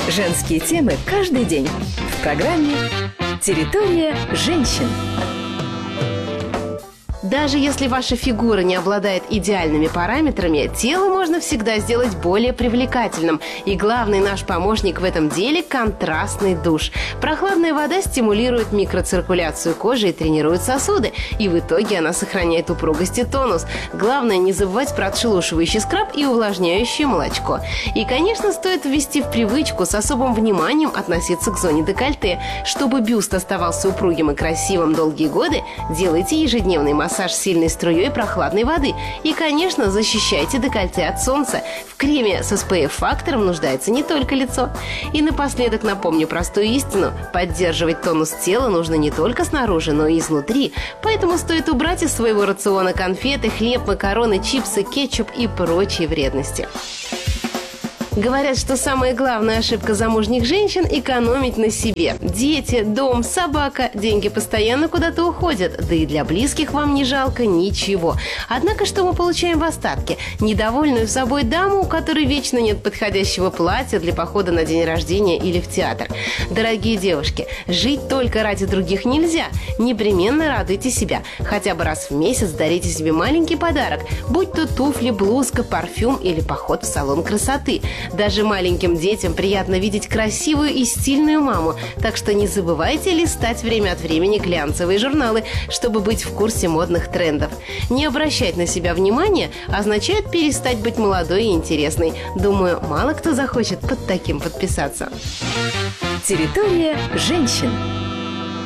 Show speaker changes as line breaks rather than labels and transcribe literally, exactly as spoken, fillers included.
Женские темы каждый день в программе «Территория женщин».
Даже если ваша фигура не обладает идеальными параметрами, тело можно всегда сделать более привлекательным. И главный наш помощник в этом деле – контрастный душ. Прохладная вода стимулирует микроциркуляцию кожи и тренирует сосуды. И в итоге она сохраняет упругость и тонус. Главное не забывать про отшелушивающий скраб и увлажняющее молочко. И, конечно, стоит ввести в привычку с особым вниманием относиться к зоне декольте. Чтобы бюст оставался упругим и красивым долгие годы, делайте ежедневный массаж массаж сильной струей прохладной воды. И, конечно, защищайте декольте от солнца. В креме с эс пэ эф-фактором нуждается не только лицо. И напоследок напомню простую истину. Поддерживать тонус тела нужно не только снаружи, но и изнутри. Поэтому стоит убрать из своего рациона конфеты, хлеб, макароны, чипсы, кетчуп и прочие вредности. Говорят, что самая главная ошибка замужних женщин – экономить на себе. Дети, дом, собака, деньги постоянно куда-то уходят. Да и для близких вам не жалко ничего. Однако, что мы получаем в остатке? Недовольную собой даму, у которой вечно нет подходящего платья для похода на день рождения или в театр. Дорогие девушки, жить только ради других нельзя. Непременно радуйте себя. Хотя бы раз в месяц дарите себе маленький подарок. Будь то туфли, блузка, парфюм или поход в салон красоты. Даже маленьким детям приятно видеть красивую и стильную маму, так что не забывайте листать время от времени глянцевые журналы, чтобы быть в курсе модных трендов. Не обращать на себя внимания означает перестать быть молодой и интересной. Думаю, мало кто захочет под таким подписаться.
Территория женщин.